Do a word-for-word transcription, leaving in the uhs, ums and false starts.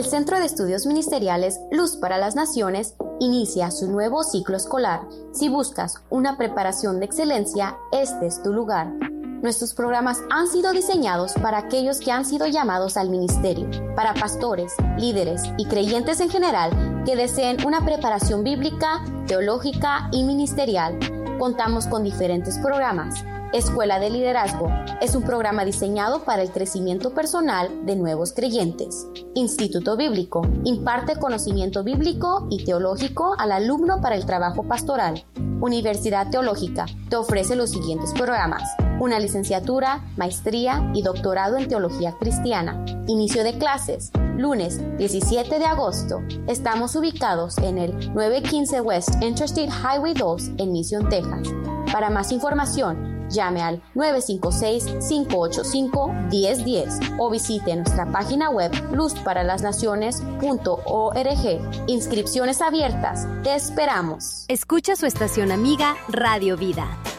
El Centro de Estudios Ministeriales Luz para las Naciones inicia su nuevo ciclo escolar. Si buscas una preparación de excelencia, este es tu lugar. Nuestros programas han sido diseñados para aquellos que han sido llamados al ministerio, para pastores, líderes y creyentes en general que deseen una preparación bíblica, teológica y ministerial. Contamos con diferentes programas. Escuela de Liderazgo es un programa diseñado para el crecimiento personal de nuevos creyentes. Instituto Bíblico imparte conocimiento bíblico y teológico al alumno para el trabajo pastoral. Universidad Teológica te ofrece los siguientes programas: una licenciatura, maestría y doctorado en Teología Cristiana. Inicio de clases, lunes diecisiete de agosto. Estamos ubicados en el novecientos quince West Interstate Highway dos en Mission, Texas. Para más información, llame al nueve cinco seis, cinco ocho cinco, uno cero uno cero o visite nuestra página web luz para las naciones punto org. Inscripciones abiertas. Te esperamos. Escucha su estación amiga Radio Vida.